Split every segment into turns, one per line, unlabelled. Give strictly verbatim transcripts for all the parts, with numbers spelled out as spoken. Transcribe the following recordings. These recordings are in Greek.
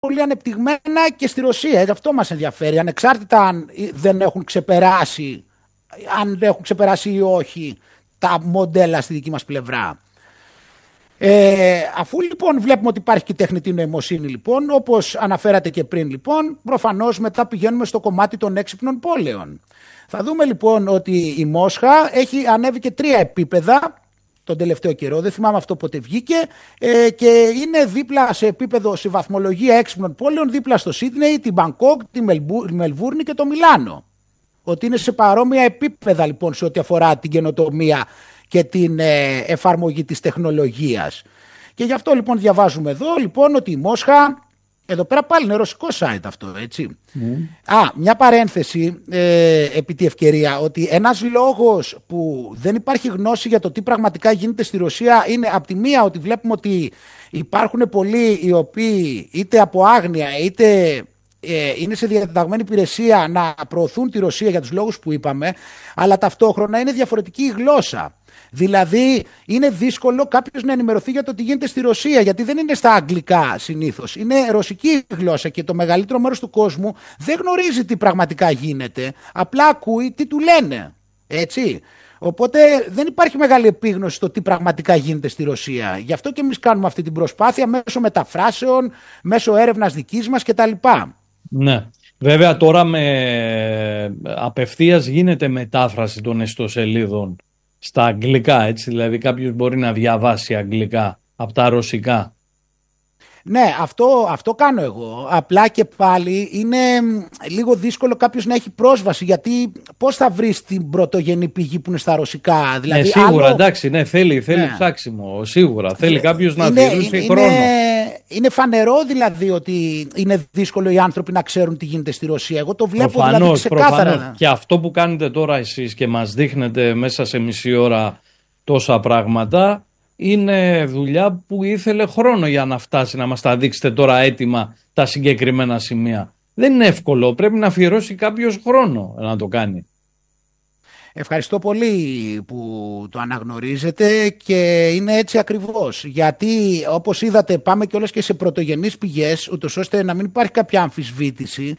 πολύ ανεπτυγμένα και στη Ρωσία. Αυτό μας ενδιαφέρει, ανεξάρτητα αν δεν έχουν ξεπεράσει, αν δεν έχουν ξεπεράσει ή όχι τα μοντέλα στη δική μας πλευρά. Ε, αφού λοιπόν βλέπουμε ότι υπάρχει και τεχνητή νοημοσύνη, λοιπόν, όπως αναφέρατε και πριν, λοιπόν, προφανώς μετά πηγαίνουμε στο κομμάτι των έξυπνων πόλεων. Θα δούμε λοιπόν ότι η Μόσχα έχει ανέβει και τρία επίπεδα τον τελευταίο καιρό, δεν θυμάμαι αυτό πότε βγήκε, ε, και είναι δίπλα σε επίπεδο, σε βαθμολογία έξυπνων πόλεων, δίπλα στο Σίδνεϊ, την Μπανκόκ, τη Μελβούρνη και το Μιλάνο. Ότι είναι σε παρόμοια επίπεδα λοιπόν σε ό,τι αφορά την καινοτομία και την ε, εφαρμογή της τεχνολογίας. Και γι' αυτό λοιπόν διαβάζουμε εδώ λοιπόν ότι η Μόσχα, εδώ πέρα πάλι είναι ρωσικό site αυτό, έτσι. Mm. Α, μια παρένθεση ε, επί τη ευκαιρία, ότι ένας λόγος που δεν υπάρχει γνώση για το τι πραγματικά γίνεται στη Ρωσία είναι από τη μία ότι βλέπουμε ότι υπάρχουν πολλοί οι οποίοι είτε από άγνοια είτε ε, είναι σε διαταγμένη υπηρεσία να προωθούν τη Ρωσία για τους λόγους που είπαμε, αλλά ταυτόχρονα είναι διαφορετική η γλώσσα. Δηλαδή είναι δύσκολο κάποιος να ενημερωθεί για το τι γίνεται στη Ρωσία, γιατί δεν είναι στα αγγλικά συνήθως, είναι ρωσική γλώσσα και το μεγαλύτερο μέρος του κόσμου δεν γνωρίζει τι πραγματικά γίνεται, απλά ακούει τι του λένε, έτσι. Οπότε δεν υπάρχει μεγάλη επίγνωση στο τι πραγματικά γίνεται στη Ρωσία. Γι' αυτό και εμείς κάνουμε αυτή την προσπάθεια μέσω μεταφράσεων, μέσω έρευνας δικής μας κτλ.
Ναι. Βέβαια τώρα με απευθείας γίνεται μετάφραση των ιστοσελίδων στα αγγλικά, έτσι, δηλαδή κάποιος μπορεί να διαβάσει αγγλικά από τα ρωσικά.
Ναι, αυτό, αυτό κάνω εγώ. Απλά και πάλι είναι λίγο δύσκολο κάποιος να έχει πρόσβαση, γιατί πώς θα βρεις την πρωτογενή πηγή που είναι στα ρωσικά. Δηλαδή,
ναι, σίγουρα,
άλλο...
εντάξει, ναι, θέλει, θέλει ναι. ψάξιμο, σίγουρα. Θέλει κάποιος να αφιερώσει χρόνο.
Είναι, είναι φανερό δηλαδή ότι είναι δύσκολο οι άνθρωποι να ξέρουν τι γίνεται στη Ρωσία. Εγώ το βλέπω
προφανώς,
δηλαδή ξεκάθαρα.
Προφανώς. Και αυτό που κάνετε τώρα εσείς και μας δείχνετε μέσα σε μισή ώρα τόσα πράγματα, είναι δουλειά που ήθελε χρόνο για να φτάσει, να μας τα δείξετε τώρα έτοιμα τα συγκεκριμένα σημεία. Δεν είναι εύκολο, πρέπει να αφιερώσει κάποιος χρόνο να το κάνει.
Ευχαριστώ πολύ που το αναγνωρίζετε και είναι έτσι ακριβώς. Γιατί όπως είδατε πάμε κιόλας και σε πρωτογενείς πηγές, ούτως ώστε να μην υπάρχει κάποια αμφισβήτηση.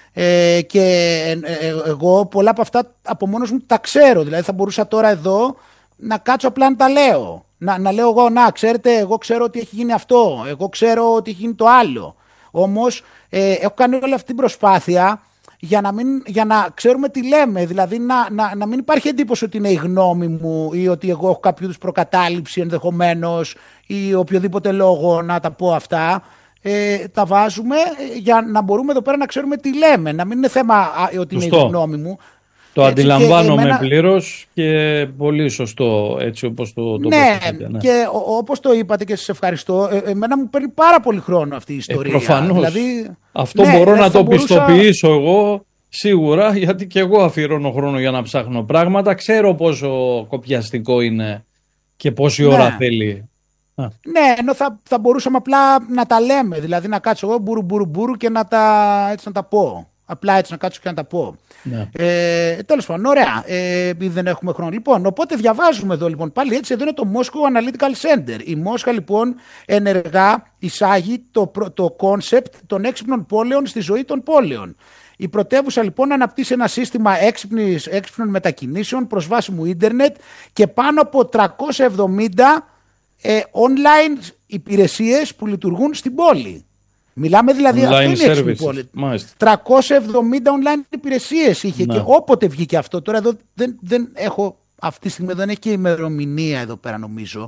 Ε, και ε, ε, εγώ πολλά από αυτά από μόνος μου τα ξέρω. Δηλαδή θα μπορούσα τώρα εδώ να κάτσω απλά να τα λέω. Να, να λέω εγώ, να ξέρετε, εγώ ξέρω ότι έχει γίνει αυτό, εγώ ξέρω ότι έχει γίνει το άλλο. Όμως ε, έχω κάνει όλη αυτή την προσπάθεια για να, μην, για να ξέρουμε τι λέμε. Δηλαδή να, να, να μην υπάρχει εντύπωση ότι είναι η γνώμη μου ή ότι εγώ έχω κάποιο είδους προκατάληψη ενδεχομένως ή οποιοδήποτε λόγο να τα πω αυτά. Ε, τα βάζουμε για να μπορούμε εδώ πέρα να ξέρουμε τι λέμε. Να μην είναι θέμα α, ότι Σωστό. Είναι η γνώμη μου.
Το έτσι, αντιλαμβάνομαι εμένα... πλήρως και πολύ σωστό έτσι όπως το, το
ναι, ναι, και όπως το είπατε και σας ευχαριστώ, ε, εμένα μου παίρνει πάρα πολύ χρόνο αυτή η ιστορία.
Ε, προφανώς.
Δηλαδή,
αυτό ναι, μπορώ να το μπορούσα... πιστοποιήσω εγώ σίγουρα, γιατί και εγώ αφιερώνω χρόνο για να ψάχνω πράγματα. Ξέρω πόσο κοπιαστικό είναι και πόση ώρα ναι. θέλει.
Ναι, ενώ θα, θα μπορούσαμε απλά να τα λέμε, δηλαδή να κάτσω εγώ μπουρου μπουρου μπουρου και να τα, έτσι να τα πω. Απλά έτσι να κάτσω και να τα πω. Ναι. Ε, τέλος πάντων, ωραία, ε, επειδή δεν έχουμε χρόνο. Λοιπόν, οπότε διαβάζουμε εδώ λοιπόν πάλι έτσι, εδώ είναι το Moscow Analytical Center. Η Μόσχα λοιπόν ενεργά εισάγει το, το concept των έξυπνων πόλεων στη ζωή των πόλεων. Η πρωτεύουσα λοιπόν αναπτύσσει ένα σύστημα έξυπνης, έξυπνων μετακινήσεων, προσβάσιμου ίντερνετ και πάνω από τριακόσιες εβδομήντα ε, online υπηρεσίες που λειτουργούν στην πόλη. Μιλάμε δηλαδή
online
αυτή είναι πόλη. τριακόσιες εβδομήντα online υπηρεσίες είχε να. Και όποτε βγήκε αυτό. Τώρα εδώ δεν, δεν έχω, αυτή τη στιγμή δεν έχει και ημερομηνία εδώ πέρα νομίζω.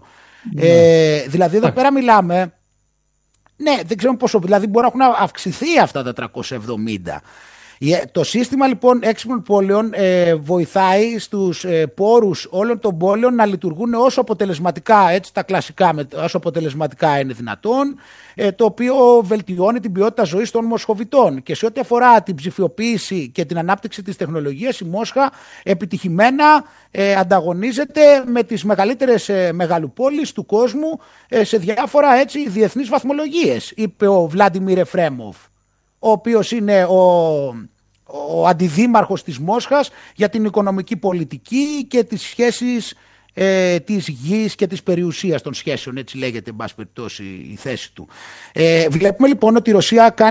Ε, δηλαδή εδώ πέρα μιλάμε, ναι δεν ξέρω πόσο, δηλαδή μπορεί να έχουν αυξηθεί αυτά τα τριακόσιες εβδομήντα. Το σύστημα λοιπόν έξυπνων πόλεων ε, βοηθάει στους ε, πόρους όλων των πόλεων να λειτουργούν όσο αποτελεσματικά, έτσι τα κλασικά, όσο αποτελεσματικά είναι δυνατόν, ε, το οποίο βελτιώνει την ποιότητα ζωής των Μοσχοβητών. Και σε ό,τι αφορά την ψηφιοποίηση και την ανάπτυξη της τεχνολογίας, η Μόσχα επιτυχημένα ε, ανταγωνίζεται με τις μεγαλύτερες ε, μεγαλοπόλεις του κόσμου ε, σε διάφορα έτσι διεθνείς βαθμολογίες, είπε ο Βλάντιμιρ Εφρέμοφ, ο οποίος είναι ο, ο αντιδήμαρχος της Μόσχας για την οικονομική πολιτική και τις σχέσεις ε, της γης και της περιουσίας των σχέσεων, έτσι λέγεται εν πάση περιπτώσει η θέση του. Ε, βλέπουμε λοιπόν ότι η Ρωσία κάνει